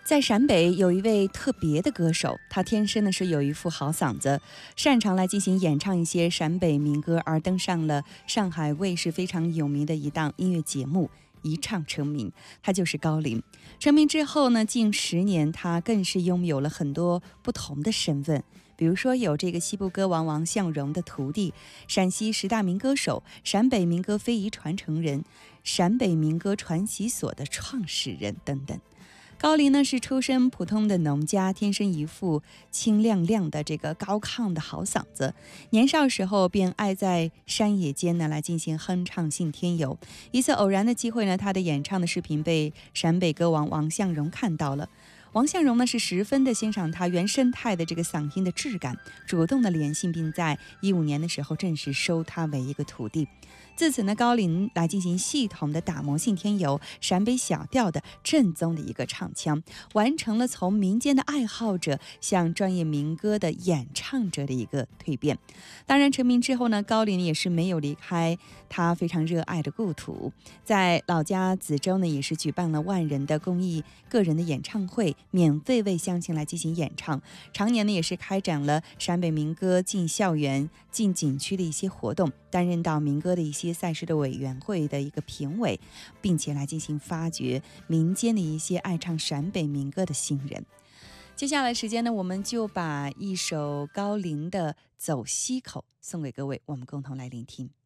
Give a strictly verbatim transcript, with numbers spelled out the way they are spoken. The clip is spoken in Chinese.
在陕北有一位特别的歌手，他天生呢是有一副好嗓子，擅长来进行演唱一些陕北民歌，而登上了上海卫视非常有名的一档音乐节目，一唱成名。他就是高林。成名之后呢，近十年他更是拥有了很多不同的身份，比如说有这个西部歌王王向荣的徒弟，陕西十大民歌手，陕北民歌非遗传承人，陕北民歌传习所的创始人等等。高林呢是出身普通的农家，天生一副清亮亮的这个高亢的好嗓子，年少时候便爱在山野间呢来进行哼唱信天游。一次偶然的机会呢，他的演唱的视频被陕北歌王王向荣看到了。王向荣呢是十分的欣赏他原生态的这个嗓音的质感，主动的联系，并在一五年的时候正式收他为一个徒弟。自此呢，高林来进行系统的打磨信天游陕北小调的正宗的一个唱腔，完成了从民间的爱好者向专业民歌的演唱者的一个蜕变。当然成名之后呢，高林也是没有离开他非常热爱的故土，在老家梓州呢也是举办了万人的公益个人的演唱会，免费为乡亲来进行演唱，常年呢也是开展了陕北民歌进校园进景区的一些活动，担任到民歌的一些赛事的委员会的一个评委，并且来进行发掘民间的一些爱唱陕北民歌的新人。接下来时间呢，我们就把一首高林的《走西口》送给各位，我们共同来聆听。